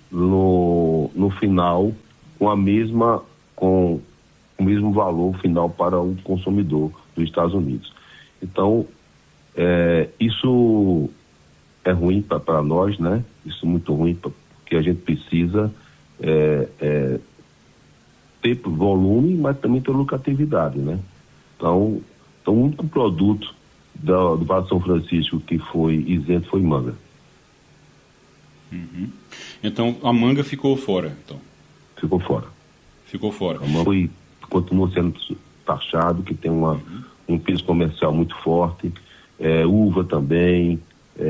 no final com o mesmo valor final para o consumidor dos Estados Unidos. Então, isso é ruim para nós, né? Isso é muito ruim, porque a gente precisa ter volume, mas também ter lucratividade, né? Então o único produto do Vale do São Francisco que foi isento foi manga. Uhum. Então a manga ficou fora, então? Ficou fora. Ficou fora. A manga continua sendo taxado, que tem um peso comercial muito forte, uva também,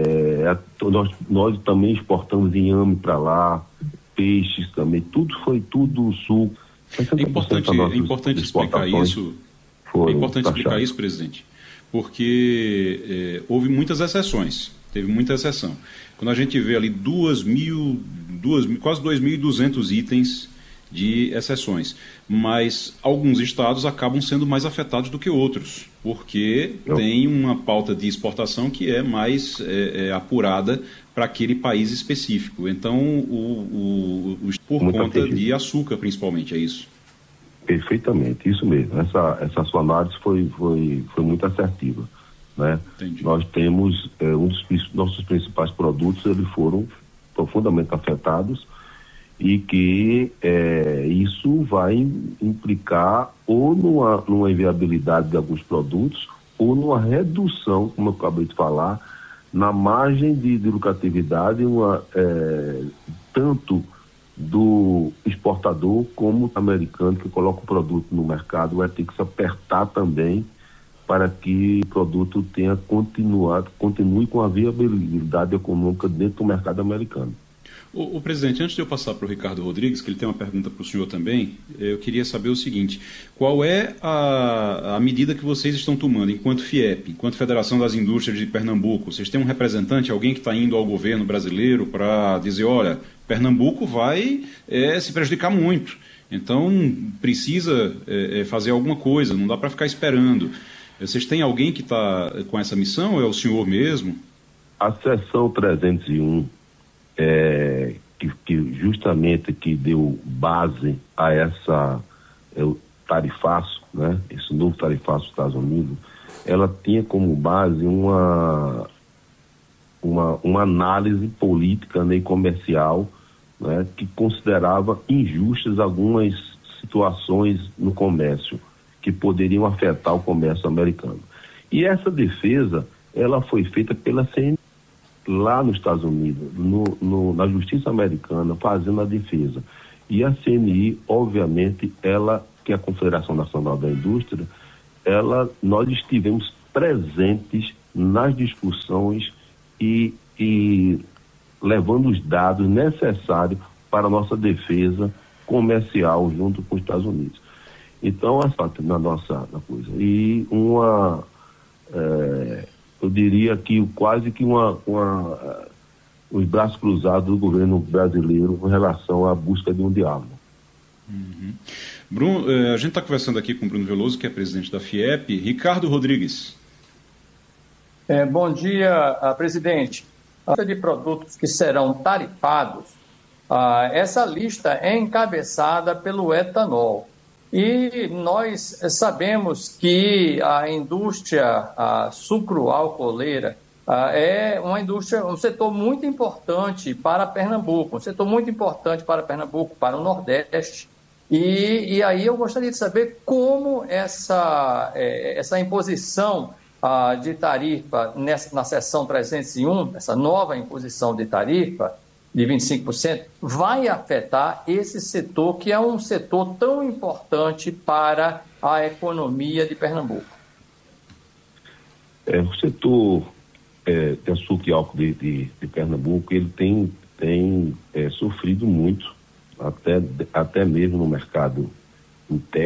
nós também exportamos inhame para lá, peixes também, tudo sul. É importante explicar isso. É importante explicar isso, presidente, porque houve muitas exceções, teve muita exceção. Quando a gente vê ali quase 2.200 itens de exceções, mas alguns estados acabam sendo mais afetados do que outros, porque tem uma pauta de exportação que é mais apurada para aquele país específico. Então, por conta de açúcar, principalmente, é isso? Perfeitamente, isso mesmo. Essa sua análise foi muito assertiva, né? Entendi. Nós temos nossos principais produtos, eles foram profundamente afetados e que isso vai implicar ou numa inviabilidade de alguns produtos ou numa redução, como eu acabei de falar, na margem de lucratividade, tanto do exportador como do americano que coloca o produto no mercado vai ter que se apertar também para que o produto continue com a viabilidade econômica dentro do mercado americano. O presidente, antes de eu passar para o Ricardo Rodrigues, que ele tem uma pergunta para o senhor também, eu queria saber o seguinte: qual é a medida que vocês estão tomando enquanto FIEP, enquanto Federação das Indústrias de Pernambuco? Vocês têm um representante, alguém que está indo ao governo brasileiro para dizer, olha, Pernambuco vai se prejudicar muito, então precisa fazer alguma coisa, não dá para ficar esperando. Vocês têm alguém que está com essa missão ou é o senhor mesmo? A seção 301 que justamente que deu base a o tarifaço, né? Esse novo tarifaço dos Estados Unidos, ela tinha como base uma análise política, né, e comercial, né, que considerava injustas algumas situações no comércio que poderiam afetar o comércio americano. E essa defesa, ela foi feita pela CNI lá nos Estados Unidos, na justiça americana, fazendo a defesa. E a CNI, obviamente, que é a Confederação Nacional da Indústria, nós estivemos presentes nas discussões e levando os dados necessários para a nossa defesa comercial junto com os Estados Unidos. Então, na coisa. E eu diria que quase que os braços cruzados do governo brasileiro com relação à busca de um diálogo. Uhum. Bruno, a gente está conversando aqui com o Bruno Veloso, que é presidente da FIEP. Ricardo Rodrigues. Bom dia, presidente. A lista de produtos que serão tarifados, essa lista é encabeçada pelo etanol. E nós sabemos que a indústria sucroalcooleira é uma indústria, um setor muito importante para Pernambuco, para o Nordeste. E aí eu gostaria de saber como essa imposição de tarifa na seção 301, essa nova imposição de tarifa de 25%, vai afetar esse setor, que é um setor tão importante para a economia de Pernambuco. O setor de açúcar e álcool de Pernambuco, ele tem sofrido muito, até mesmo no mercado interno.